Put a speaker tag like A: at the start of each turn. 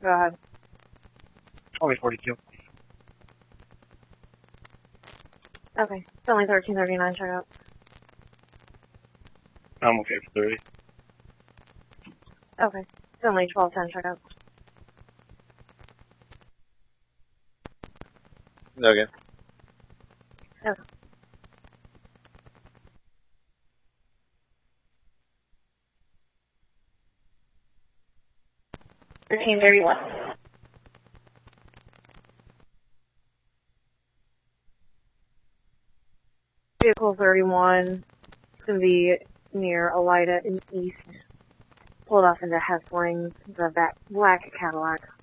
A: Go ahead.
B: Only 42.
A: Okay. It's only 1339, check out.
B: I'm okay for 30.
A: Okay. It's only 1210, check out.
C: Okay.
A: Okay. $13.31. Vehicle 31 is going to be near Elida in East. Pulled off into Hesslings, the black Cadillac.